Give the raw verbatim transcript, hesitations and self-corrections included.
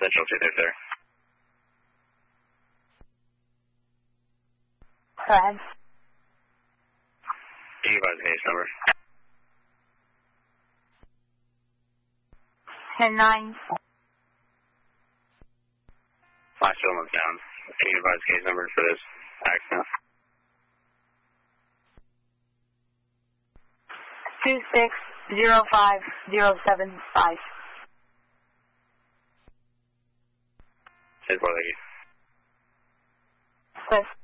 Central two thirty. Go ahead. Can you advise case number? ten nine. Last gentleman's down. Can you advise case number for this accident? two six zero five zero seven five. ten four, thank you. Swift.